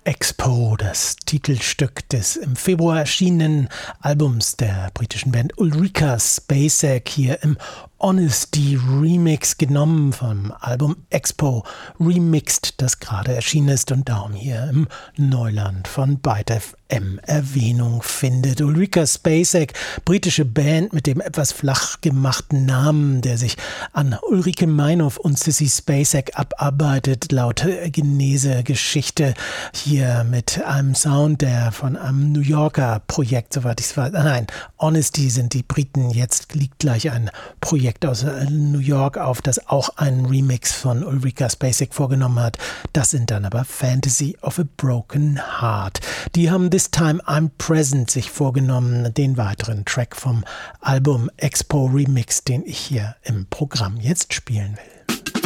Expo, das Titelstück des im Februar erschienenen Albums der britischen Band Ulrika Spacek, hier im Honesty Remix, genommen vom Album Expo Remixed, das gerade erschienen ist und darum hier im Neuland von Byte FM Erwähnung findet. Ulrika Spacek, britische Band mit dem etwas flach gemachten Namen, der sich an Ulrike Meinhof und Sissy Spacek abarbeitet, laut Genese-Geschichte, hier mit einem Sound, der von einem New Yorker Projekt, soweit ich es weiß, nein, Honesty sind die Briten, jetzt liegt gleich ein Projekt aus New York auf, das auch einen Remix von Ulrika Spacek vorgenommen hat. Das sind dann aber Fantasy of a Broken Heart. Die haben This Time I'm Present sich vorgenommen, den weiteren Track vom Album Expo Remix, den ich hier im Programm jetzt spielen will.